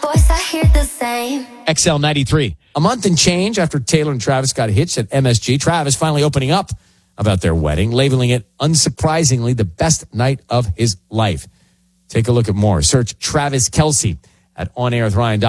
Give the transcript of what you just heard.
Voice, I hear the same. XL93. A month and change after Taylor and Travis got hitched at MSG, Travis finally opening up about their wedding, labeling it, unsurprisingly, the best night of his life. Take a look at more. Search Travis Kelce at OnAirWithRyan.com.